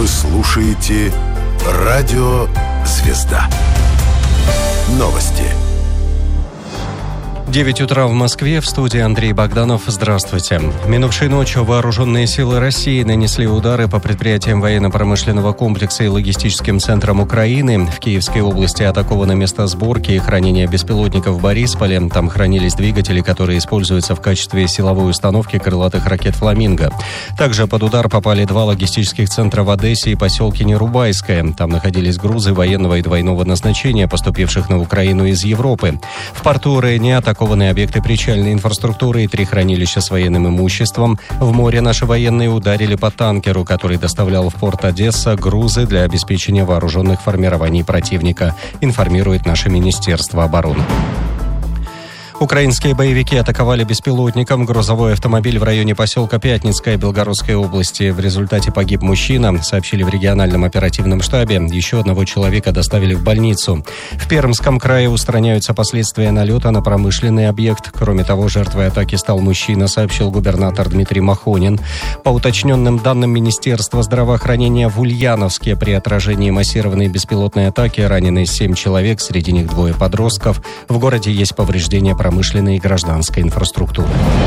Вы слушаете Радио Звезда. Новости. 9 утра в Москве, в студии Андрей Богданов. Здравствуйте. Минувшей ночью вооруженные силы России нанесли удары по предприятиям военно-промышленного комплекса и логистическим центрам Украины. В Киевской области атаковано место сборки и хранения беспилотников в Борисполе. Там хранились двигатели, которые используются в качестве силовой установки крылатых ракет «Фламинго». Также под удар попали 2 логистических центра в Одессе и поселке Нерубайское. Там находились грузы военного и двойного назначения, поступивших на Украину из Европы. В порту Рейне атакованы объекты причальной инфраструктуры и 3 хранилища с военным имуществом. В море наши военные ударили по танкеру, который доставлял в порт Одесса грузы для обеспечения вооруженных формирований противника, информирует наше Министерство обороны. Украинские боевики атаковали беспилотником грузовой автомобиль в районе поселка Пятницкая Белгородской области. В результате погиб мужчина, сообщили в региональном оперативном штабе. Еще одного человека доставили в больницу. В Пермском крае устраняются последствия налета на промышленный объект. Кроме того, жертвой атаки стал мужчина, сообщил губернатор Дмитрий Махонин. По уточненным данным Министерства здравоохранения, в Ульяновске при отражении массированной беспилотной атаки ранены 7 человек, среди них 2 подростков. В городе есть повреждения промышленной и гражданской инфраструктуры.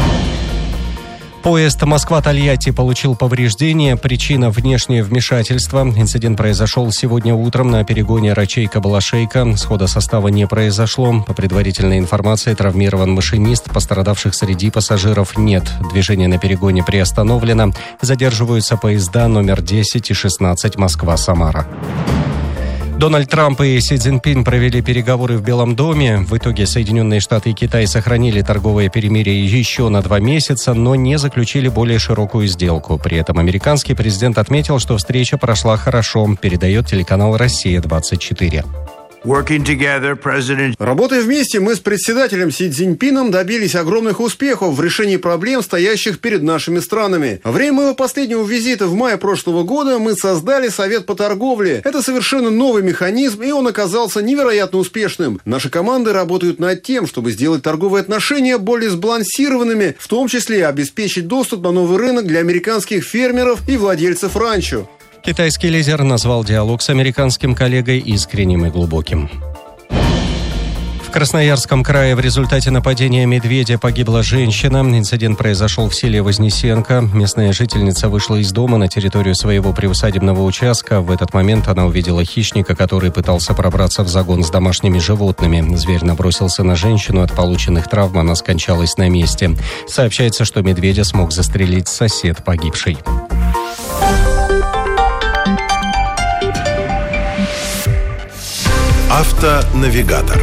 Поезд Москва-Тольятти получил повреждения. Причина – внешнее вмешательство. Инцидент произошел сегодня утром на перегоне Рачейка-Балашейка. Схода состава не произошло. По предварительной информации, травмирован машинист. Пострадавших среди пассажиров нет. Движение на перегоне приостановлено. Задерживаются поезда номер 10 и 16 Москва-Самара. Дональд Трамп и Си Цзиньпин провели переговоры в Белом доме. В итоге Соединенные Штаты и Китай сохранили торговое перемирие еще на 2 месяца, но не заключили более широкую сделку. При этом американский президент отметил, что встреча прошла хорошо, передает телеканал «Россия-24». Работая вместе, мы с председателем Си Цзиньпином добились огромных успехов в решении проблем, стоящих перед нашими странами. Во время моего последнего визита в мае прошлого года мы создали Совет по торговле. Это совершенно новый механизм, и он оказался невероятно успешным. Наши команды работают над тем, чтобы сделать торговые отношения более сбалансированными, в том числе и обеспечить доступ на новый рынок для американских фермеров и владельцев ранчо. Китайский лидер назвал диалог с американским коллегой искренним и глубоким. В Красноярском крае в результате нападения медведя погибла женщина. Инцидент произошел в селе Вознесенко. Местная жительница вышла из дома на территорию своего приусадебного участка. В этот момент она увидела хищника, который пытался пробраться в загон с домашними животными. Зверь набросился на женщину. От полученных травм она скончалась на месте. Сообщается, что медведя смог застрелить сосед погибшей. Автонавигатор.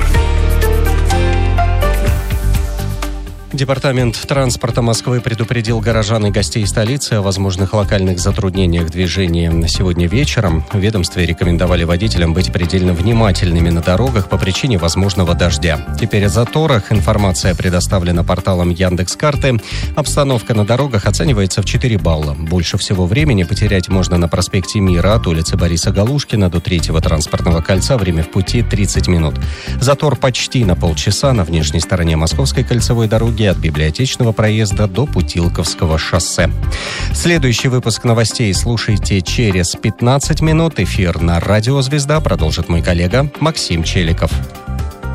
Департамент транспорта Москвы предупредил горожан и гостей столицы о возможных локальных затруднениях движения сегодня вечером. В ведомстве рекомендовали водителям быть предельно внимательными на дорогах по причине возможного дождя. Теперь о заторах. Информация предоставлена порталом Яндекс.Карты. Обстановка на дорогах оценивается в 4 балла. Больше всего времени потерять можно на проспекте Мира от улицы Бориса Галушкина до 3-го транспортного кольца. Время в пути 30 минут. Затор почти на полчаса на внешней стороне Московской кольцевой дороги от Библиотечного проезда до Путилковского шоссе. Следующий выпуск новостей слушайте через 15 минут. Эфир на Радио Звезда продолжит мой коллега Максим Челиков.